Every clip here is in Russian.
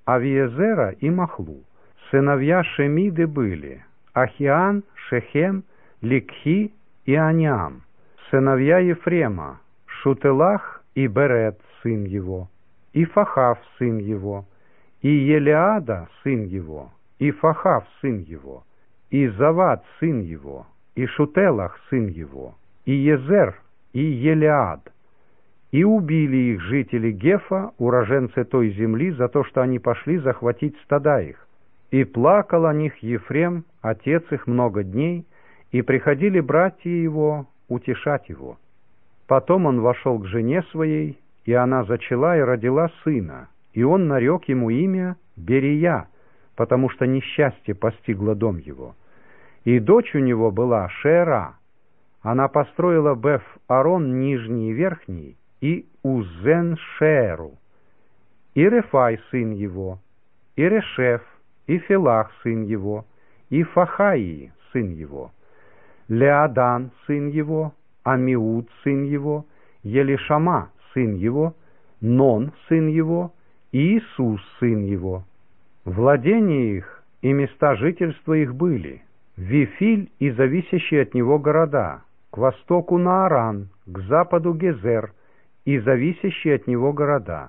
Авиезера и Махлу. Сыновья Шемиды были Ахиан, Шехем, Ликхи и Аниам. Сыновья Ефрема Шутелах и Берет, сын его, и Фахав, сын его, и Елеада, сын его, и Фахав, сын его, и Завад, сын его, и Шутелах, сын его, и Езер, и Елеад. И убили их жители Гефа, уроженцы той земли, за то, что они пошли захватить стада их. И плакал о них Ефрем, отец их, много дней, и приходили братья его утешать его. Потом он вошел к жене своей, и она зачала и родила сына, и он нарек ему имя Берия, потому что несчастье постигло дом его. И дочь у него была Шеера. Она построила Беф-Арон нижний и верхний, и Узен-Шееру. И Рефай, сын его, и Решеф, и Филах, сын его, и Фахаи, сын его, Леадан, сын его, Амиуд, сын его, Елишама, сын его, Нон, сын его, и Иисус, сын его. Владения их и места жительства их были Вифиль и зависящие от него города, к востоку Нааран, к западу Гезер и зависящие от него города,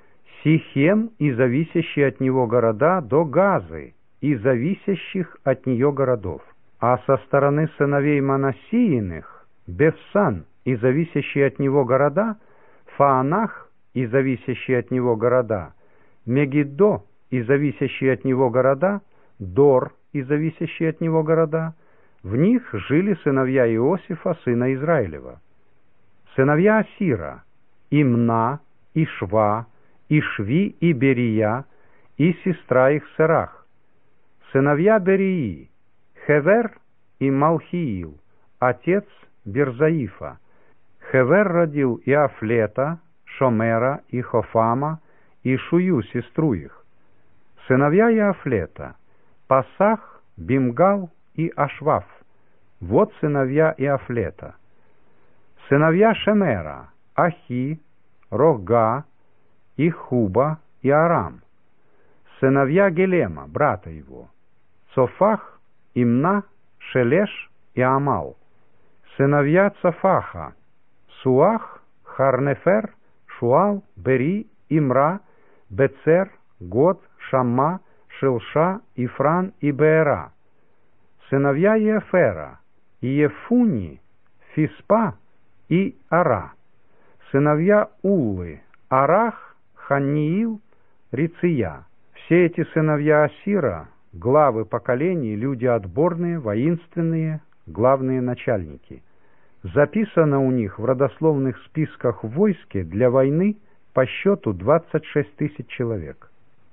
Сихем и зависящие от него города до Газы и зависящих от нее городов. А со стороны сыновей Манассииных Бефсан и зависящие от него города, Фаанах и зависящие от него города, Мегиддо и зависящие от него города, Дор и зависящие от него города. В них жили сыновья Иосифа, сына Израилева. Сыновья Асира — Имна, и Шва, и Шви, и Берия, и сестра их Серах. Сыновья Берии — Хевер и Малхиил, отец Берзаифа. Хевер родил Иафлета, Шомера и Хофама, и Шую, сестру их. Сыновья Иафлета — Пасах, Бимгал и Ашваф. Вот сыновья Иафлета. Сыновья Шемера — Ахи, Рога, и Хуба, и Арам. Сыновья Гелема, брата его — Цофах, Имна, Шелеш и Амал. Сыновья Цофаха — Суах, Харнефер, Шуал, Бери, Имра, Бецер, Год, Шамма, Шилша, Ифран и Беера. Сыновья Ефера — Ефуни, Фиспа и Ара. Сыновья Уллы — Арах, Ханиил, Риция. Все эти сыновья Асира — главы поколений, люди отборные, воинственные, главные начальники. Записано у них в родословных списках в войске для войны по счету 26 тысяч человек.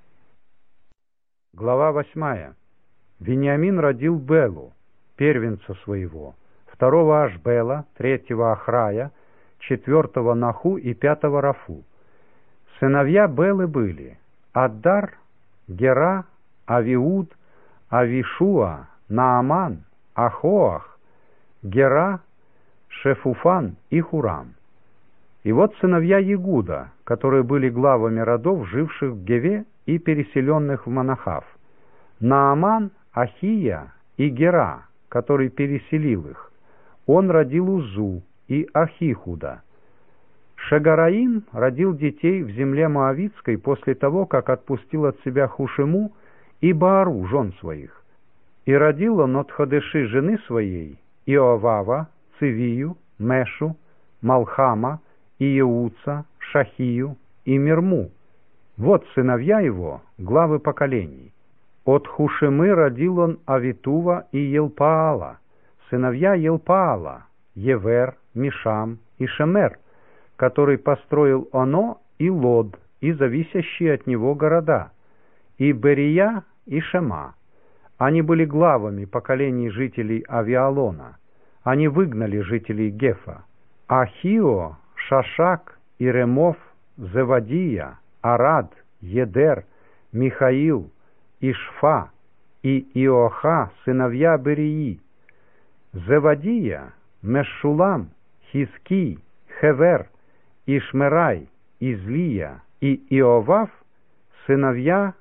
Глава 8. Вениамин родил Белу, первенца своего, второго Ашбела, третьего Ахрая, четвертого Наху и пятого Рафу. Сыновья Белы были Аддар, Гера, Авиуд, Авишуа, Нааман, Ахоах, Гера, Шефуфан и Хурам. И вот сыновья Егуда, которые были главами родов, живших в Геве и переселенных в Манахав. Нааман, Ахия и Гера, который переселил их. Он родил Узу и Ахихуда. Шагараим родил детей в земле Моавитской после того, как отпустил от себя Хушему и Баару, жен своих. И родил он от Ходеши жены своей Иовава, Цивию, Мешу, Малхама, Иеуца, Шахию и Мирму. Вот сыновья его, главы поколений. От Хушемы родил он Авитува и Елпаала. Сыновья Елпаала — Евер, Мишам и Шемер, который построил Оно и Лод и зависящие от него города, и Берия и Шема. Они были главами поколений жителей Авиалона. Они выгнали жителей Гефа. Ахио, Шашак, Иремов, Зевадия, Арад, Едер, Михаил, Ишфа и Иоха, сыновья Берии. Зевадия, Мешулам, Хиски, Хевер, Ишмерай, Излия и Иовав, сыновья